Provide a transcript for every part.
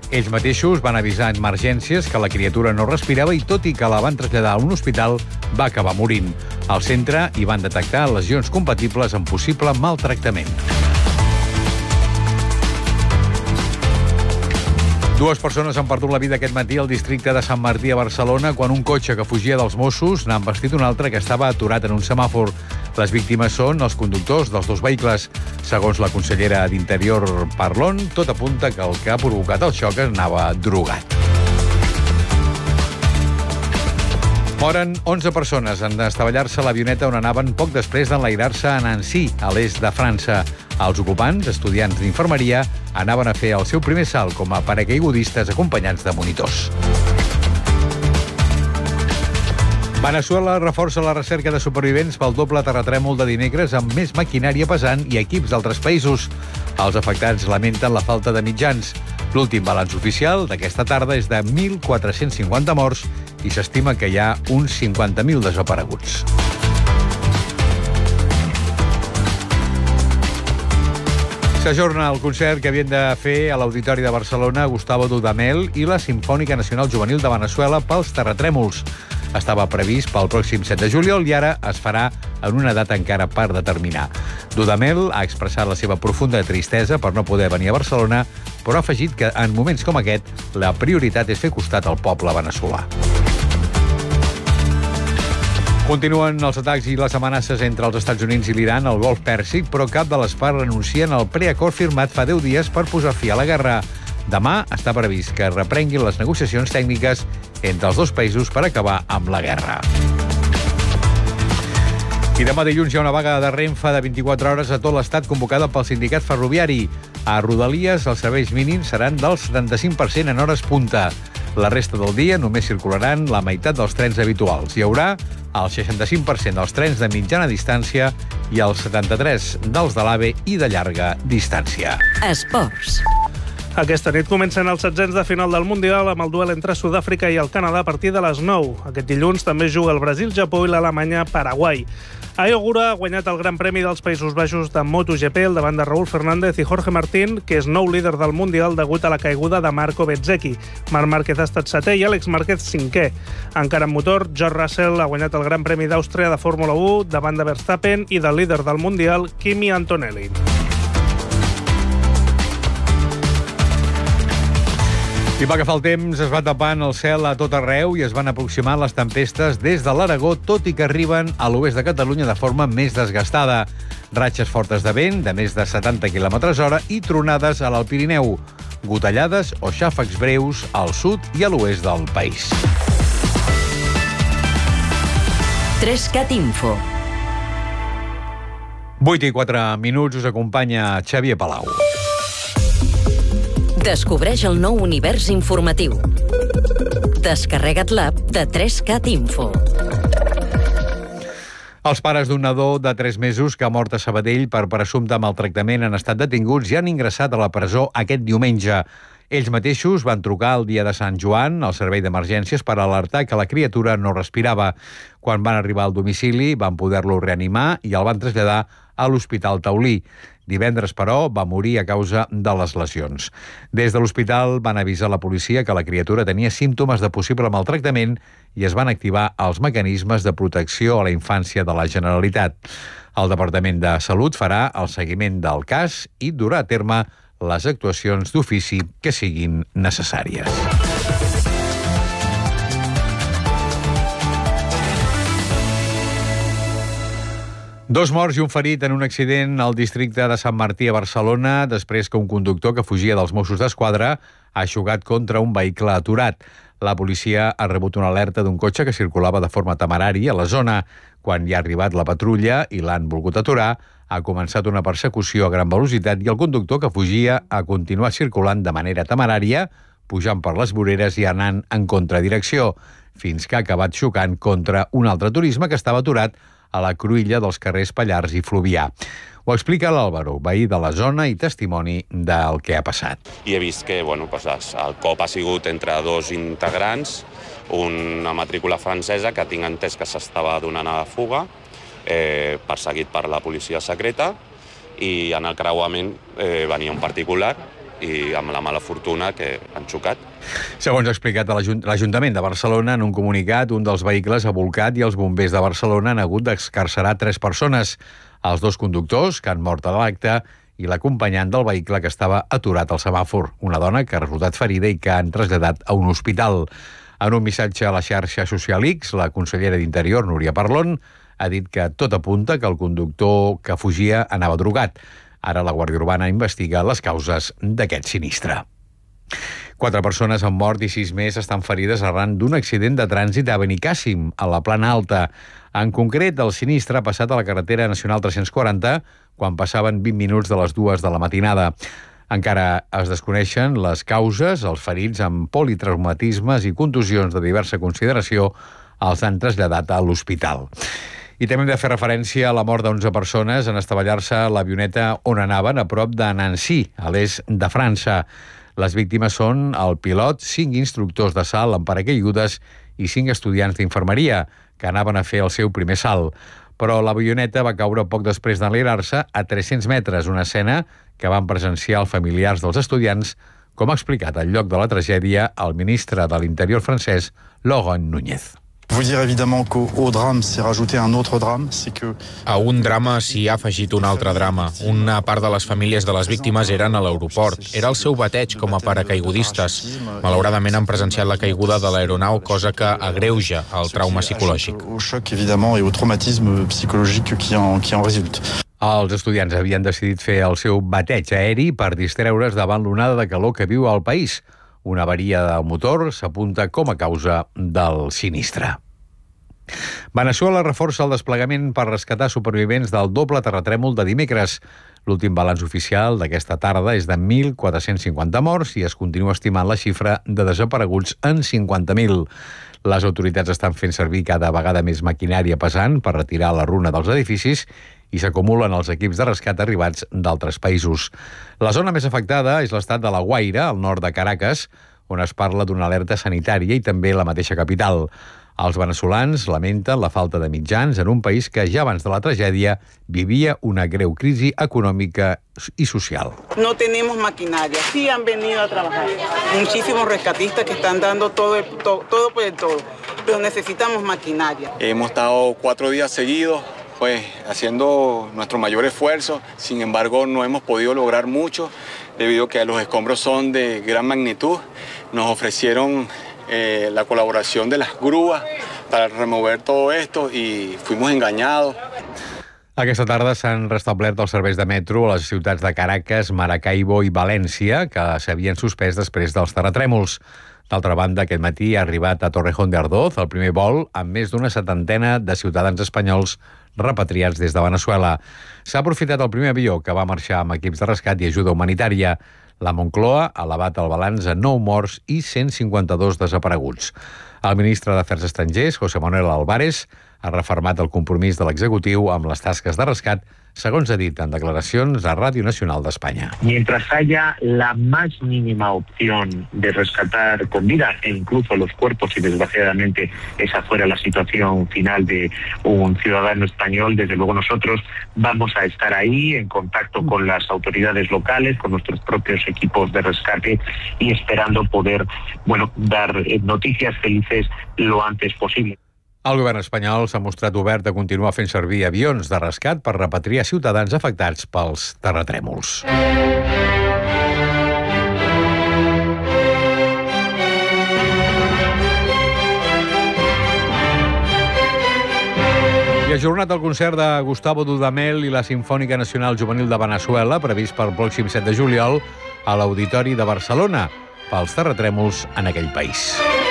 Ells mateixos van avisar en emergències que la criatura no respirava i, tot i que la van traslladar a un hospital, va acabar morint. Al centre hi van detectar lesions compatibles amb possible maltractament. Dues persones han perdut la vida aquest matí al districte de Sant Martí a Barcelona quan un cotxe que fugia dels Mossos n'ha embestit un altre que estava aturat en un semàfor. Les víctimes són els conductors dels dos vehicles. Segons la consellera d'Interior Parlon, tot apunta que el que ha provocat el xoc anava drogat. Moren 11 persones en estavellar-se l'avioneta on anaven poc després d'enlairar-se a Nancy, a l'est de França. Els ocupants, estudiants d'infermeria, anaven a fer el seu primer salt com a paracaigudistes acompanyats de monitors. Veneçuela reforça la recerca de supervivents pel doble terratrèmol de dimecres amb més maquinària pesant i equips d'altres països. Els afectats lamenten la falta de mitjans. L'últim balanç oficial d'aquesta tarda és de 1.450 morts i s'estima que hi ha uns 50.000 desapareguts. S'ajorna el concert que havien de fer a l'Auditori de Barcelona Gustavo Dudamel i la Simfònica Nacional Juvenil de Veneçuela pels terratrèmols. Estava previst pel pròxim 7 de juliol i ara es farà en una data encara per determinar. Dudamel ha expressat la seva profunda tristesa per no poder venir a Barcelona, però ha afegit que en moments com aquest la prioritat és fer costat al poble veneçolà. Continuen els atacs i les amenaces entre els Estats Units i l'Iran al Golf Pèrsic, però cap de les parts renuncien al preacord firmat fa 10 dies per posar fi a la guerra. Demà està previst que reprenguin les negociacions tècniques entre els dos països per acabar amb la guerra. I demà dilluns hi ha una vaga de Renfe de 24 hores a tot l'estat convocada pel sindicat ferroviari. A Rodalies els serveis mínims seran del 75% en hores punta. La resta del dia només circularan la meitat dels trens habituals. Hi haurà el 65% dels trens de mitjana distància i el 73% dels de l'AVE i de llarga distància. Esports. Aquesta nit comencen els setzents de final del Mundial amb el duel entre Sud-àfrica i el Canadà a partir de les 9. Aquest dilluns també juga el Brasil-Japó i l'Alemanya-Paraguai. Ayogura ha guanyat el Gran Premi dels Països Baixos de MotoGP al davant de Raúl Fernández i Jorge Martín, que és nou líder del Mundial degut a la caiguda de Marco Bezzecchi. Marc Márquez ha estat setè i Àlex Márquez cinquè. Encara en motor, George Russell ha guanyat el Gran Premi d'Àustria de Fórmula 1 davant de Verstappen i del líder del Mundial, Kimi Antonelli. I va agafar el temps, es va tapant el cel a tot arreu i es van aproximar les tempestes des de l'Aragó, tot i que arriben a l'oest de Catalunya de forma més desgastada. Ratxes fortes de vent de més de 70 km/h i tronades a l'Alt Pirineu. Gotellades o xàfecs breus al sud i a l'oest del país. 3CAT Info. 8:04 us acompanya Xavier Palau. Descobreix el nou univers informatiu. Descarrega't l'app de 3CAT Info. Els pares d'un nadó de 3 mesos que ha mort a Sabadell per presumpte maltractament han estat detinguts i han ingressat a la presó aquest diumenge. Ells mateixos van trucar el dia de Sant Joan al servei d'emergències per alertar que la criatura no respirava. Quan van arribar al domicili van poder-lo reanimar i el van traslladar a l'Hospital Taulí. Divendres, però, va morir a causa de les lesions. Des de l'hospital van avisar la policia que la criatura tenia símptomes de possible maltractament i es van activar els mecanismes de protecció a la infància de la Generalitat. El Departament de Salut farà el seguiment del cas i durà a terme les actuacions d'ofici que siguin necessàries. Dos morts i un ferit en un accident al districte de Sant Martí a Barcelona després que un conductor que fugia dels Mossos d'Esquadra ha xocat contra un vehicle aturat. La policia ha rebut una alerta d'un cotxe que circulava de forma temerària a la zona. Quan hi ha arribat la patrulla i l'han volgut aturar, ha començat una persecució a gran velocitat i el conductor que fugia ha continuat circulant de manera temerària, pujant per les voreres i anant en contradirecció, fins que ha acabat xocant contra un altre turisme que estava aturat a la cruïlla dels carrers Pallars i Fluvià. Ho explica l'Àlvaro, veí de la zona i testimoni del que ha passat. I he vist que el cop ha sigut entre dos integrants, una matrícula francesa que tinc entès que s'estava donant a la fuga, perseguit per la policia secreta, i en el creuament venia un particular i amb la mala fortuna que han xocat. Segons ha explicat l'Ajuntament de Barcelona, en un comunicat, un dels vehicles ha volcat i els bombers de Barcelona han hagut d'excarcerar 3 persones, els 2 conductors que han mort a l'acte i l'acompanyant del vehicle que estava aturat al semàfor, una dona que ha resultat ferida i que han traslladat a un hospital. En un missatge a la xarxa social X, la consellera d'Interior, Núria Parlon, ha dit que tot apunta que el conductor que fugia anava drogat. Ara la Guàrdia Urbana investiga les causes d'aquest sinistre. 4 persones han mort i 6 més estan ferides arran d'un accident de trànsit a Benicàssim, a la Plana Alta. En concret, el sinistre ha passat a la carretera nacional 340 quan passaven 20 minuts de les 2 de la matinada. Encara es desconeixen les causes. Els ferits amb politraumatismes i contusions de diversa consideració els han traslladat a l'hospital. I també hem de fer referència a la mort d'11 persones en estavellar-se l'avioneta on anaven a prop de Nancy, a l'est de França. Les víctimes són el pilot, 5 instructors de salt amb paracaigudes i 5 estudiants d'infermeria que anaven a fer el seu primer salt. Però l'avioneta va caure poc després d'enlairar-se a 300 metres, una escena que van presenciar els familiars dels estudiants, com ha explicat al lloc de la tragèdia el ministre de l'Interior francès, Laurent Nunez. Vous dire évidemment qu'au drame s'est rajouté un autre drame, c'est que... A un drama s'hi ha afegit un altre drama. Una part de les famílies de les víctimes eren a l'aeroport. Era el seu bateig com a paracaigudistes. Malauradament han presenciat la caiguda de l'aeronau, cosa que agreuja el trauma psicològic. Au choc, évidemment, et au traumatisme psychologique qui en résulte. Els estudiants havien decidit fer el seu bateig aeri per distreure's davant l'onada de calor que viu al país. Una avaria del motor s'apunta com a causa del sinistre. Veneçuela reforça el desplegament per rescatar supervivents del doble terratrèmol de dimecres. L'últim balanç oficial d'aquesta tarda és de 1.450 morts i es continua estimant la xifra de desapareguts en 50.000. Les autoritats estan fent servir cada vegada més maquinària pesant per retirar la runa dels edificis i s'acumulen els equips de rescat arribats d'altres països. La zona més afectada és l'estat de La Guaira, al nord de Caracas, on es parla d'una alerta sanitària i també la mateixa capital. Els veneçolans lamenten la falta de mitjans en un país que ja abans de la tragèdia vivia una greu crisi econòmica y social. No tenemos maquinaria, sí han venido a trabajar. Muchísimos rescatistas que están dando todo por el todo, pero necesitamos maquinaria. Hemos estado 4 días seguidos haciendo nuestro mayor esfuerzo, sin embargo no hemos podido lograr mucho debido a que los escombros son de gran magnitud. Nos ofrecieron la colaboración de las grúas para remover todo esto y fuimos engañados. Aquesta tarda s'han restablert els serveis de metro a les ciutats de Caracas, Maracaibo i València, que s'havien suspès després dels terratrèmols. D'altra banda, aquest matí ha arribat a Torrejón de Ardoz el primer vol amb més d'una 70 de ciutadans espanyols repatriats des de Veneçuela. S'ha aprofitat el primer avió que va marxar amb equips de rescat i ajuda humanitària. La Moncloa ha elevat el balanç a 9 morts i 152 desapareguts. El ministre d'Afers Estrangers, José Manuel Álvarez, ha refermat el compromís de l'executiu amb les tasques de rescat, segons ha dit en declaracions a Ràdio Nacional d'Espanya. Mientras haya la más mínima opción de rescatar con vida e incluso los cuerpos, y desgraciadamente esa fuera la situación final de un ciudadano español, desde luego nosotros vamos a estar ahí en contacto con las autoridades locales, con nuestros propios equipos de rescate y esperando poder, dar noticias felices lo antes posible. El govern espanyol s'ha mostrat obert a continuar fent servir avions de rescat per repatriar ciutadans afectats pels terratrèmols. I ajornat el concert de Gustavo Dudamel i la Simfònica Nacional Juvenil de Veneçuela, previst pel pròxim 7 de juliol, a l'Auditori de Barcelona, pels terratrèmols en aquell país.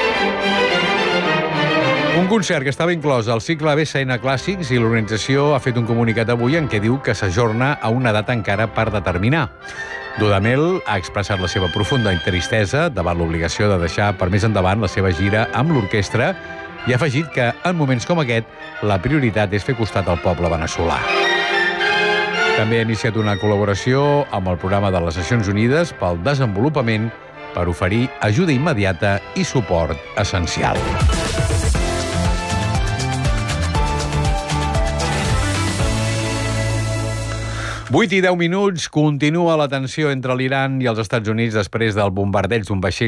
Un concert que estava inclòs al cicle BCN Clàssics i l'organització ha fet un comunicat avui en què diu que s'ajorna a una data encara per determinar. Dudamel ha expressat la seva profunda tristesa davant l'obligació de deixar per més endavant la seva gira amb l'orquestra i ha afegit que en moments com aquest la prioritat és fer costat al poble veneçolà. També ha iniciat una col·laboració amb el programa de les Nacions Unides pel desenvolupament per oferir ajuda immediata i suport essencial. 8 i 10 minuts, continua la tensió entre l'Iran i els Estats Units després del bombardeig d'un vaixell